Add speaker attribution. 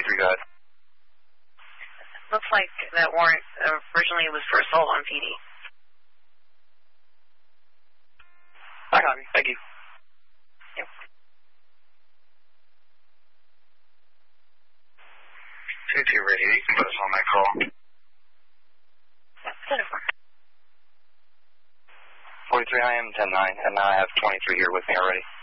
Speaker 1: 23, go ahead.
Speaker 2: Looks like that warrant originally was for assault on PD.
Speaker 1: I got you. Thank you.
Speaker 2: Yep.
Speaker 1: 22 radio, you can put us on that call.
Speaker 2: Jennifer.
Speaker 1: 43, I am 10-9, and now I have 23 here with me already.